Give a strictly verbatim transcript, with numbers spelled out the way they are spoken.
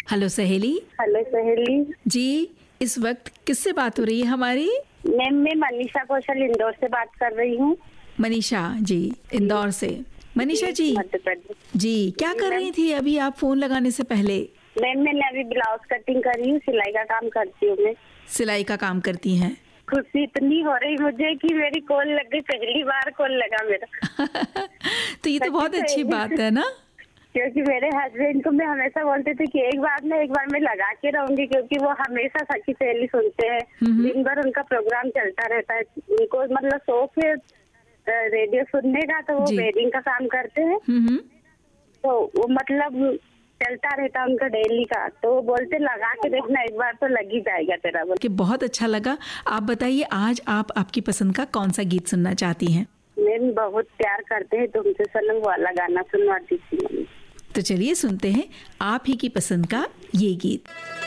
Hello सहेली। Hello सहेली जी, इस वक्त किससे बात हो रही है हमारी? मैम, मैं मनीषा कौशल इंदौर से बात कर रही हूँ। मनीषा जी, इंदौर से। मनीषा जी मध्य प्रदेश। जी, क्या जी, कर मैम। रही थी अभी आप फोन लगाने से पहले? मैम, मैंने अभी ब्लाउज कटिंग करी हूँ, सिलाई का काम करती हूँ मैं। सिलाई का काम करती हैं? खुशी इतनी हो रही मुझे कि मेरी कॉल लग गई, पहली बार कॉल लगा मेरा। तो ये तो बहुत अच्छी बात है ना। क्योंकि मेरे हस्बैंड को मैं हमेशा बोलते थे कि एक बार ना एक बार मैं लगा के रहूंगी, क्योंकि वो हमेशा सखी सहेली सुनते हैं, दिन भर उनका प्रोग्राम चलता रहता है। उनको मतलब शौक है रेडियो सुनने का, तो वो जी। वेडिंग का काम करते हैं, हम्म। तो वो मतलब चलता रहता उनका डेली का। तो वो बोलते लगा के देखना, एक बार तो लग ही जाएगा तेरा। बोल कि बहुत अच्छा लगा। आप बताइए, आज आप आपकी पसंद का कौन सा गीत सुनना चाहती हैं? मैम, बहुत प्यार करते हैं तुमसे सनम वाला गाना सुनवाती थी। तो चलिए सुनते हैं आप ही की पसंद का ये गीत।